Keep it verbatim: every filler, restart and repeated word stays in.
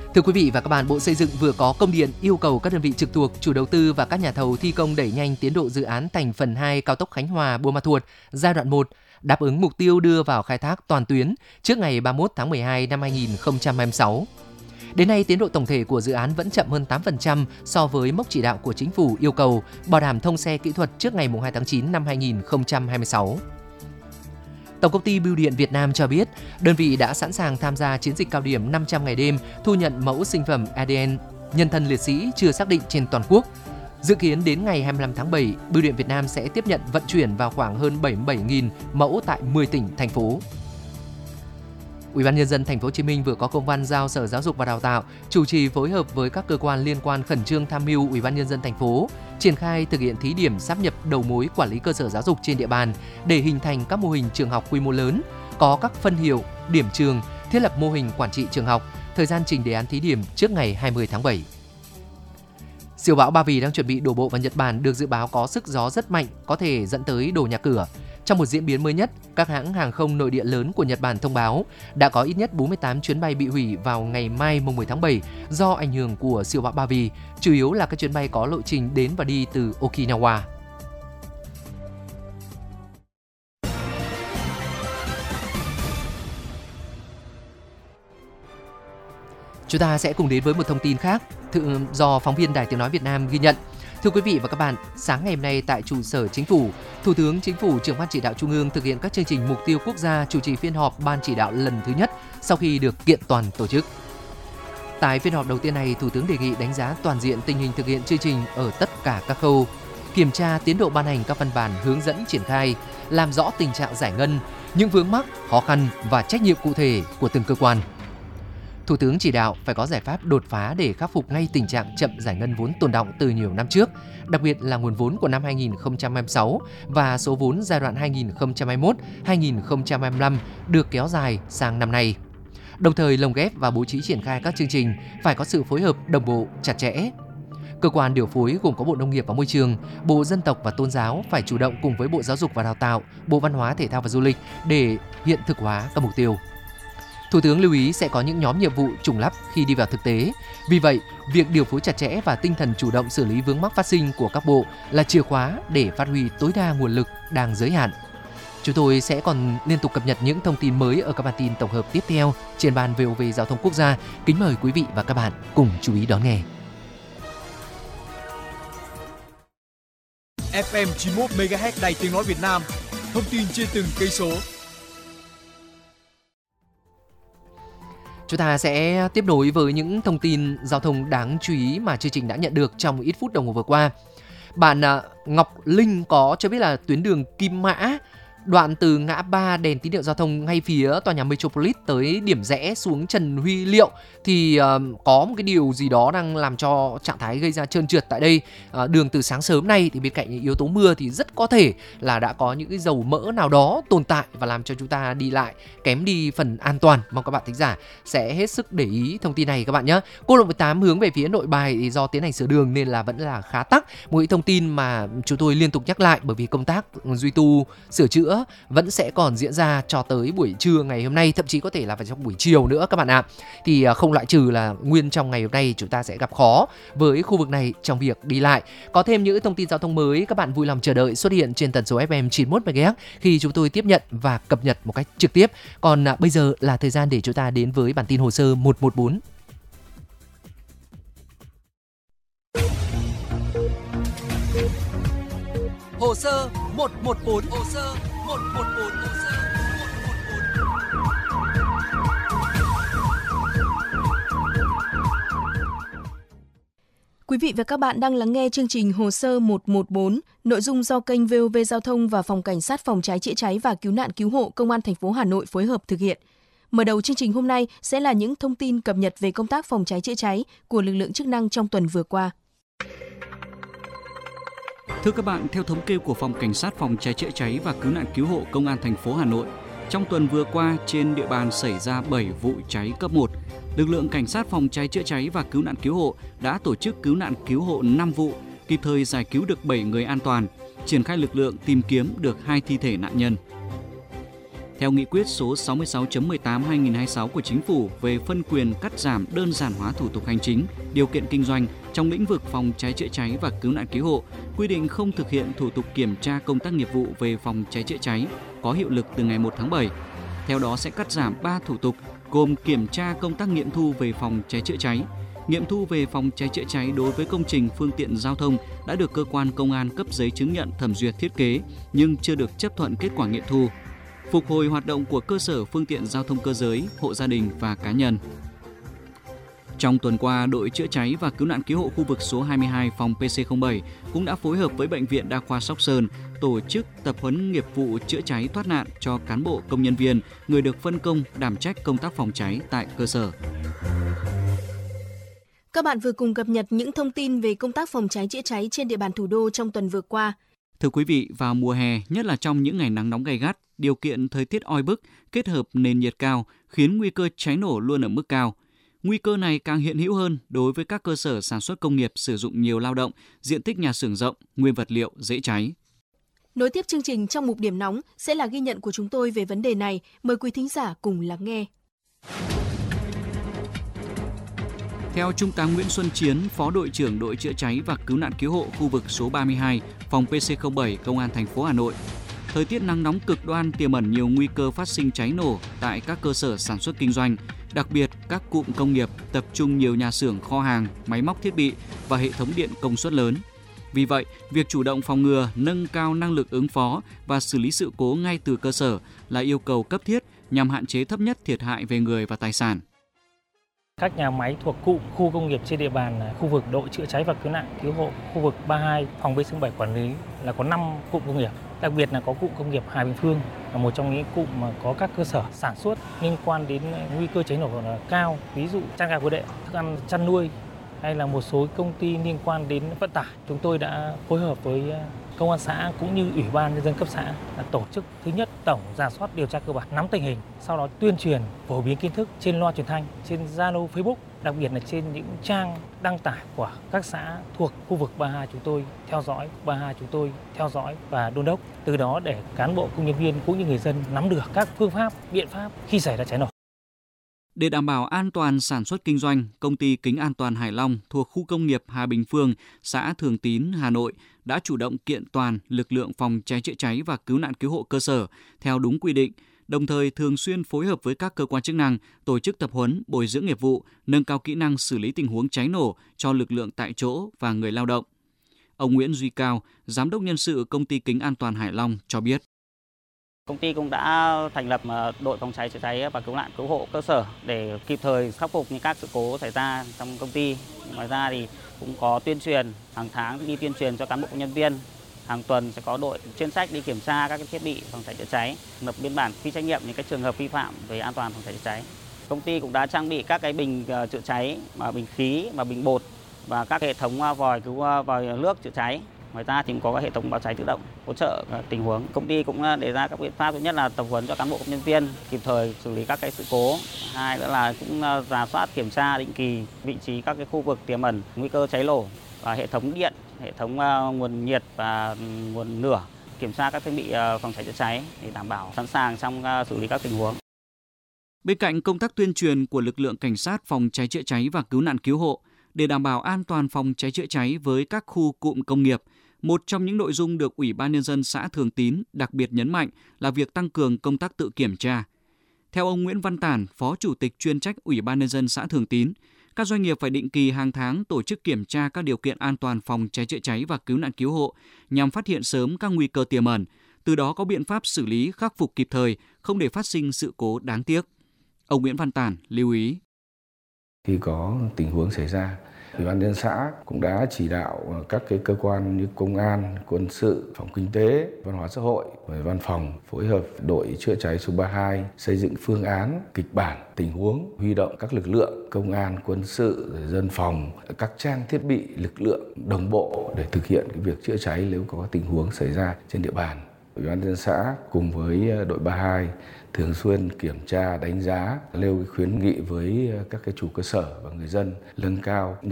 Thưa quý vị và các bạn, Bộ Xây dựng vừa có công điện yêu cầu các đơn vị trực thuộc, chủ đầu tư và các nhà thầu thi công đẩy nhanh tiến độ dự án thành phần hai cao tốc Khánh Hòa - Buôn Ma Thuột giai đoạn một, đáp ứng mục tiêu đưa vào khai thác toàn tuyến trước ngày ba mươi mốt tháng mười hai năm hai nghìn không trăm hai mươi sáu. Đến nay, tiến độ tổng thể của dự án vẫn chậm hơn tám phần trăm so với mốc chỉ đạo của Chính phủ yêu cầu bảo đảm thông xe kỹ thuật trước ngày hai tháng chín năm hai nghìn không trăm hai mươi sáu. Tổng công ty Bưu điện Việt Nam cho biết, đơn vị đã sẵn sàng tham gia chiến dịch cao điểm năm trăm ngày đêm thu nhận mẫu sinh phẩm a đê en nhân thân liệt sĩ chưa xác định trên toàn quốc. Dự kiến đến ngày hai mươi lăm tháng bảy, Bưu điện Việt Nam sẽ tiếp nhận vận chuyển vào khoảng hơn bảy mươi bảy nghìn mẫu tại mười tỉnh, thành phố. Ủy ban nhân dân Thành phố Hồ Chí Minh vừa có công văn giao Sở Giáo dục và Đào tạo chủ trì phối hợp với các cơ quan liên quan khẩn trương tham mưu Ủy ban nhân dân thành phố triển khai thực hiện thí điểm sáp nhập đầu mối quản lý cơ sở giáo dục trên địa bàn để hình thành các mô hình trường học quy mô lớn, có các phân hiệu, điểm trường, thiết lập mô hình quản trị trường học. Thời gian trình đề án thí điểm trước ngày hai mươi tháng bảy. Siêu bão Ba Vì đang chuẩn bị đổ bộ vào Nhật Bản được dự báo có sức gió rất mạnh, có thể dẫn tới đổ nhà cửa. Trong một diễn biến mới nhất, các hãng hàng không nội địa lớn của Nhật Bản thông báo đã có ít nhất bốn mươi tám chuyến bay bị hủy vào ngày mai mùng mười tháng bảy do ảnh hưởng của siêu bão Ba Vì, chủ yếu là các chuyến bay có lộ trình đến và đi từ Okinawa. Chúng ta sẽ cùng đến với một thông tin khác tự do phóng viên Đài Tiếng nói Việt Nam ghi nhận. Thưa quý vị và các bạn, sáng ngày hôm nay tại trụ sở Chính phủ, Thủ tướng Chính phủ, Trưởng ban Chỉ đạo Trung ương thực hiện các chương trình mục tiêu quốc gia chủ trì phiên họp Ban chỉ đạo lần thứ nhất sau khi được kiện toàn tổ chức. Tại phiên họp đầu tiên này, Thủ tướng đề nghị đánh giá toàn diện tình hình thực hiện chương trình ở tất cả các khâu, kiểm tra tiến độ ban hành các văn bản hướng dẫn triển khai, làm rõ tình trạng giải ngân, những vướng mắc, khó khăn và trách nhiệm cụ thể của từng cơ quan. Thủ tướng chỉ đạo phải có giải pháp đột phá để khắc phục ngay tình trạng chậm giải ngân vốn tồn đọng từ nhiều năm trước, đặc biệt là nguồn vốn của năm hai nghìn không trăm hai mươi sáu và số vốn giai đoạn hai nghìn không trăm hai mươi mốt đến hai nghìn không trăm hai mươi lăm được kéo dài sang năm nay. Đồng thời lồng ghép và bố trí triển khai các chương trình phải có sự phối hợp đồng bộ, chặt chẽ. Cơ quan điều phối gồm có Bộ Nông nghiệp và Môi trường, Bộ Dân tộc và Tôn giáo phải chủ động cùng với Bộ Giáo dục và Đào tạo, Bộ Văn hóa, Thể thao và Du lịch để hiện thực hóa các mục tiêu. Thủ tướng lưu ý sẽ có những nhóm nhiệm vụ trùng lắp khi đi vào thực tế. Vì vậy, việc điều phối chặt chẽ và tinh thần chủ động xử lý vướng mắc phát sinh của các bộ là chìa khóa để phát huy tối đa nguồn lực đang giới hạn. Chúng tôi sẽ còn liên tục cập nhật những thông tin mới ở các bản tin tổng hợp tiếp theo trên ban vê o vê Giao thông Quốc gia. Kính mời quý vị và các bạn cùng chú ý đón nghe. ép em chín mươi mốt mê ga héc Đài Tiếng nói Việt Nam. Thông tin trên từng cây số. Chúng ta sẽ tiếp nối với những thông tin giao thông đáng chú ý mà chương trình đã nhận được trong ít phút đồng hồ vừa qua. Bạn Ngọc Linh có cho biết là tuyến đường Kim Mã, đoạn từ ngã ba đèn tín hiệu giao thông ngay phía tòa nhà Metropolis tới điểm rẽ xuống Trần Huy Liệu thì uh, có một cái điều gì đó đang làm cho trạng thái gây ra trơn trượt tại đây. Uh, đường từ sáng sớm nay thì bên cạnh những yếu tố mưa thì rất có thể là đã có những cái dầu mỡ nào đó tồn tại và làm cho chúng ta đi lại kém đi phần an toàn. Mong các bạn thính giả sẽ hết sức để ý thông tin này các bạn nhé. Quốc lộ mười tám hướng về phía Nội Bài thì do tiến hành sửa đường nên là vẫn là khá tắc. Một thông tin mà chúng tôi liên tục nhắc lại bởi vì công tác duy tu sửa chữa vẫn sẽ còn diễn ra cho tới buổi trưa ngày hôm nay, thậm chí có thể là vào trong buổi chiều nữa các bạn ạ. Thì không loại trừ là nguyên trong ngày hôm nay chúng ta sẽ gặp khó với khu vực này trong việc đi lại. Có thêm những thông tin giao thông mới các bạn vui lòng chờ đợi xuất hiện trên tần số ép em chín mươi mốt mê ga héc khi chúng tôi tiếp nhận và cập nhật một cách trực tiếp. Còn bây giờ là thời gian để chúng ta đến với bản tin hồ sơ một một bốn. Hồ sơ một một bốn, hồ sơ một một bốn, hồ sơ một một bốn. Quý vị và các bạn đang lắng nghe chương trình Hồ sơ một một bốn, nội dung do kênh vê o vê Giao thông và Phòng Cảnh sát Phòng cháy chữa cháy và Cứu nạn Cứu hộ Công an thành phố Hà Nội phối hợp thực hiện. Mở đầu chương trình hôm nay sẽ là những thông tin cập nhật về công tác phòng cháy chữa cháy của lực lượng chức năng trong tuần vừa qua. Thưa các bạn, theo thống kê của Phòng Cảnh sát Phòng cháy chữa cháy và Cứu nạn Cứu hộ Công an thành phố Hà Nội, trong tuần vừa qua trên địa bàn xảy ra bảy vụ cháy cấp một. Lực lượng Cảnh sát Phòng cháy chữa cháy và Cứu nạn Cứu hộ đã tổ chức cứu nạn cứu hộ năm vụ, kịp thời giải cứu được bảy người an toàn, triển khai lực lượng tìm kiếm được hai thi thể nạn nhân. Theo nghị quyết số sáu mươi sáu chấm mười tám trên hai nghìn không trăm hai mươi sáu của Chính phủ về phân quyền cắt giảm đơn giản hóa thủ tục hành chính, điều kiện kinh doanh trong lĩnh vực phòng cháy chữa cháy và cứu nạn cứu hộ, quy định không thực hiện thủ tục kiểm tra công tác nghiệp vụ về phòng cháy chữa cháy có hiệu lực từ ngày một tháng bảy. Theo đó sẽ cắt giảm ba thủ tục gồm kiểm tra công tác nghiệm thu về phòng cháy chữa cháy, nghiệm thu về phòng cháy chữa cháy đối với công trình phương tiện giao thông đã được cơ quan công an cấp giấy chứng nhận thẩm duyệt thiết kế nhưng chưa được chấp thuận kết quả nghiệm thu, phục hồi hoạt động của cơ sở phương tiện giao thông cơ giới, hộ gia đình và cá nhân. Trong tuần qua, đội chữa cháy và cứu nạn cứu hộ khu vực số hai mươi hai phòng P C không bảy cũng đã phối hợp với Bệnh viện Đa khoa Sóc Sơn tổ chức tập huấn nghiệp vụ chữa cháy thoát nạn cho cán bộ công nhân viên, người được phân công đảm trách công tác phòng cháy tại cơ sở. Các bạn vừa cùng cập nhật những thông tin về công tác phòng cháy chữa cháy trên địa bàn thủ đô trong tuần vừa qua. Thưa quý vị, vào mùa hè, nhất là trong những ngày nắng nóng gay gắt, điều kiện thời tiết oi bức kết hợp nền nhiệt cao khiến nguy cơ cháy nổ luôn ở mức cao. Nguy cơ này càng hiện hữu hơn đối với các cơ sở sản xuất công nghiệp sử dụng nhiều lao động, diện tích nhà xưởng rộng, nguyên vật liệu dễ cháy. Nối tiếp chương trình trong mục điểm nóng sẽ là ghi nhận của chúng tôi về vấn đề này. Mời quý thính giả cùng lắng nghe. Theo Trung tá Nguyễn Xuân Chiến, Phó đội trưởng đội chữa cháy và cứu nạn cứu hộ khu vực số ba mươi hai, phòng P C không bảy, Công an thành phố Hà Nội, thời tiết nắng nóng cực đoan tiềm ẩn nhiều nguy cơ phát sinh cháy nổ tại các cơ sở sản xuất kinh doanh, đặc biệt các cụm công nghiệp tập trung nhiều nhà xưởng, kho hàng, máy móc thiết bị và hệ thống điện công suất lớn. Vì vậy, việc chủ động phòng ngừa, nâng cao năng lực ứng phó và xử lý sự cố ngay từ cơ sở là yêu cầu cấp thiết nhằm hạn chế thấp nhất thiệt hại về người và tài sản. Các nhà máy thuộc cụm khu công nghiệp trên địa bàn khu vực đội chữa cháy và cứu nạn cứu hộ khu vực ba mươi hai phòng P C không bảy quản lý là có năm cụm công nghiệp, đặc biệt là có cụm công nghiệp Hà Bình Phương là một trong những cụm mà có các cơ sở sản xuất liên quan đến nguy cơ cháy nổ cao, ví dụ chăn gà cố định, thức ăn chăn nuôi hay là một số công ty liên quan đến vận tải. Chúng tôi đã phối hợp với công an xã cũng như ủy ban nhân dân cấp xã là tổ chức thứ nhất tổng rà soát điều tra cơ bản, nắm tình hình, sau đó tuyên truyền phổ biến kiến thức trên loa truyền thanh, trên Zalo, Facebook, đặc biệt là trên những trang đăng tải của các xã thuộc khu vực ba mươi hai chúng tôi theo dõi, ba mươi hai chúng tôi theo dõi và đôn đốc, từ đó để cán bộ công nhân viên cũng như người dân nắm được các phương pháp, biện pháp khi xảy ra cháy nổ. Để đảm bảo an toàn sản xuất kinh doanh, công ty Kính An Toàn Hải Long thuộc khu công nghiệp Hà Bình Phương, xã Thường Tín, Hà Nội đã chủ động kiện toàn lực lượng phòng cháy chữa cháy và cứu nạn cứu hộ cơ sở theo đúng quy định, đồng thời thường xuyên phối hợp với các cơ quan chức năng tổ chức tập huấn, bồi dưỡng nghiệp vụ, nâng cao kỹ năng xử lý tình huống cháy nổ cho lực lượng tại chỗ và người lao động. Ông Nguyễn Duy Cao, Giám đốc nhân sự công ty Kính An Toàn Hải Long cho biết. Công ty cũng đã thành lập đội phòng cháy chữa cháy và cứu nạn cứu hộ cơ sở để kịp thời khắc phục những các sự cố xảy ra trong công ty. Ngoài ra thì cũng có tuyên truyền, hàng tháng đi tuyên truyền cho cán bộ công nhân viên. Hàng tuần sẽ có đội chuyên trách đi kiểm tra các thiết bị phòng cháy chữa cháy, lập biên bản quy trách nhiệm những cái trường hợp vi phạm về an toàn phòng cháy chữa cháy. Công ty cũng đã trang bị các cái bình chữa cháy, mà bình khí, và bình bột và các hệ thống vòi cứu vòi nước chữa cháy. Ngoài ra thì cũng có các hệ thống báo cháy tự động hỗ trợ tình huống. Công ty cũng đề ra các biện pháp, thứ nhất là tập huấn cho cán bộ công nhân viên kịp thời xử lý các cái sự cố. Hai nữa là cũng rà soát kiểm tra định kỳ vị trí các cái khu vực tiềm ẩn nguy cơ cháy nổ và hệ thống điện, hệ thống nguồn nhiệt và nguồn lửa, kiểm tra các thiết bị phòng cháy chữa cháy để đảm bảo sẵn sàng trong xử lý các tình huống. Bên cạnh công tác tuyên truyền của lực lượng cảnh sát phòng cháy chữa cháy và cứu nạn cứu hộ, để đảm bảo an toàn phòng cháy chữa cháy với các khu cụm công nghiệp, một trong những nội dung được Ủy ban Nhân dân xã Thường Tín đặc biệt nhấn mạnh là việc tăng cường công tác tự kiểm tra. Theo ông Nguyễn Văn Tản, Phó Chủ tịch chuyên trách Ủy ban Nhân dân xã Thường Tín, các doanh nghiệp phải định kỳ hàng tháng tổ chức kiểm tra các điều kiện an toàn phòng cháy chữa cháy và cứu nạn cứu hộ nhằm phát hiện sớm các nguy cơ tiềm ẩn, từ đó có biện pháp xử lý khắc phục kịp thời, không để phát sinh sự cố đáng tiếc. Ông Nguyễn Văn Tản lưu ý. Khi có tình huống xảy ra, Ủy ban nhân dân xã cũng đã chỉ đạo các cái cơ quan như công an, quân sự, phòng kinh tế, văn hóa xã hội và văn phòng phối hợp đội chữa cháy số ba mươi hai xây dựng phương án, kịch bản, tình huống, huy động các lực lượng công an, quân sự, dân phòng, các trang thiết bị, lực lượng đồng bộ để thực hiện cái việc chữa cháy nếu có tình huống xảy ra trên địa bàn. Ủy ban nhân dân xã cùng với đội ba mươi hai thường xuyên kiểm tra, đánh giá, nêu khuyến nghị với các cái chủ cơ sở và người dân nâng cao